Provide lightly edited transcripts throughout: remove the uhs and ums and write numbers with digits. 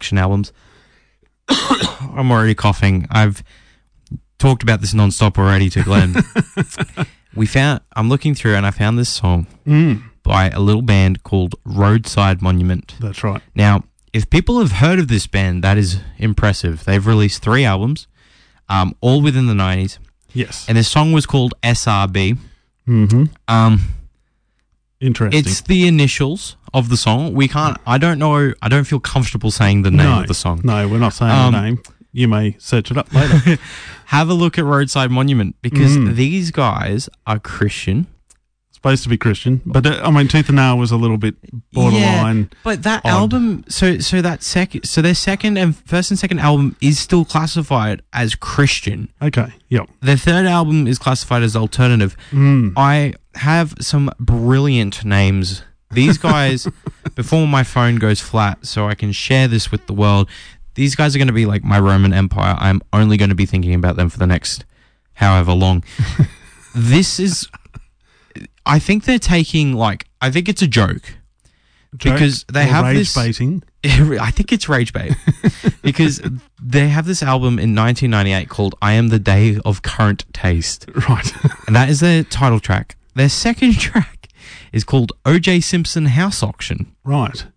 collection albums. I'm already coughing. I've talked about this nonstop already to Glenn. I'm looking through and I found this song by a little band called Roadside Monument. That's right. Now, if people have heard of this band, that is impressive. They've released 3 albums, all within the 90s. Yes. And this song was called SRB. Mm-hmm. Interesting. It's the initials of the song. I don't feel comfortable saying the name of the song. No, we're not saying the name. You may search it up later. Have a look at Roadside Monument because these guys are Christian. Supposed to be Christian, but Tooth and Nail was a little bit borderline. Yeah, but that album, so their first and second album is still classified as Christian. Okay, yep. Their third album is classified as alternative. I have some brilliant names. These guys, before my phone goes flat, so I can share this with the world. These guys are going to be like my Roman Empire. I'm only going to be thinking about them for the next however long. I think they're taking I think it's a joke because they have rage this baiting. I think it's rage bait because they have this album in 1998 called "I Am the Day of Current Taste," right? And that is their title track. Their second track is called "O.J. Simpson House Auction." Right.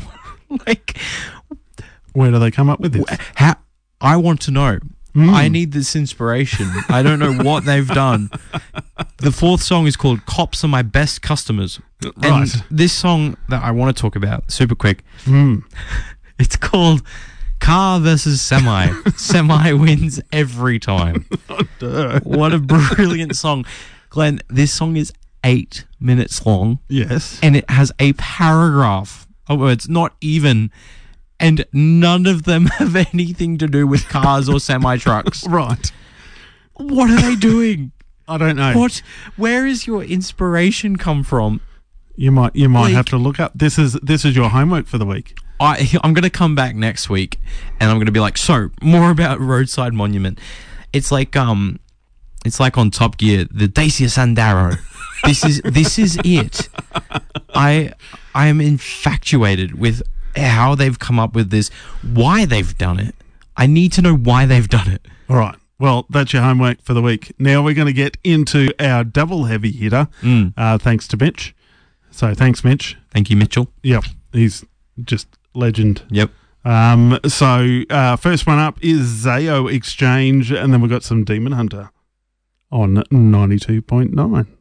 Where do they come up with this? I want to know. I need this inspiration. I don't know what they've done. The fourth song is called "Cops Are My Best Customers." Right. And this song that I want to talk about, super quick, it's called "Car versus Semi." Semi wins every time. What a brilliant song. Glenn, this song is 8 minutes long. Yes. And it has a paragraph of words, not even... And none of them have anything to do with cars or semi-trucks. Right. What are they doing? I don't know. Where is your inspiration come from? You might have to look up. This is your homework for the week. I'm going to come back next week and I'm going to be like, so more about Roadside Monument. It's like on Top Gear, the Dacia Sandero. This is it. I am infatuated with how they've come up with this, why they've done it. I need to know why they've done it. All right. Well, that's your homework for the week. Now we're going to get into our double heavy hitter, thanks to Mitch. So thanks, Mitch. Thank you, Mitchell. Yep. He's just legend. Yep. So first one up is Zayo Exchange, and then we've got some Demon Hunter on 92.9.